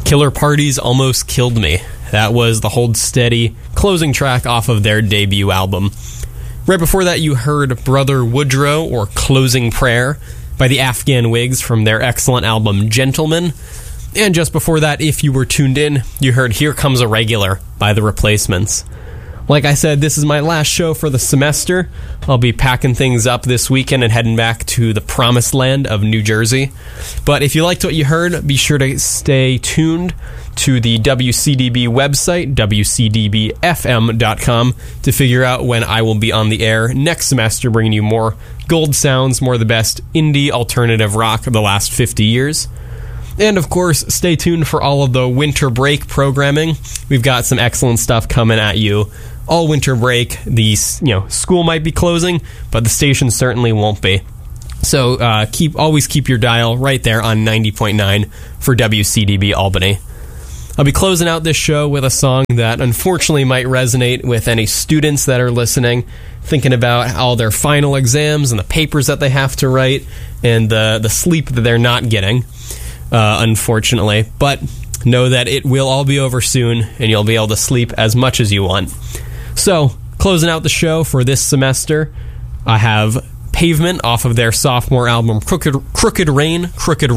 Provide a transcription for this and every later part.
Killer Parties Almost Killed Me. That was the Hold Steady closing track off of their debut album. Right before that, you heard Brother Woodrow, or Closing Prayer, by the Afghan Wigs from their excellent album Gentleman. And just before that, if you were tuned in, you heard Here Comes a Regular by The Replacements. Like I said, this is my last show for the semester. I'll be packing things up this weekend and heading back to the promised land of New Jersey. But if you liked what you heard, be sure to stay tuned to the WCDB website, wcdbfm.com, to figure out when I will be on the air next semester, bringing you more gold sounds, more of the best indie alternative rock of the last 50 years. And, of course, stay tuned for all of the winter break programming. We've got some excellent stuff coming at you all winter break. School might be closing, but the station certainly won't be. So always keep your dial right there on 90.9 for WCDB Albany. I'll be closing out this show with a song that unfortunately might resonate with any students that are listening, thinking about all their final exams and the papers that they have to write and the sleep that they're not getting. Unfortunately, but know that it will all be over soon and you'll be able to sleep as much as you want. So, closing out the show for this semester, I have Pavement off of their sophomore album Crooked Rain,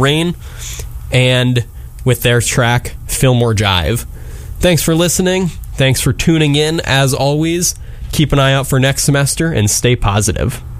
and with their track Fillmore Jive. Thanks for listening. Thanks for tuning in. As always, keep an eye out for next semester and stay positive.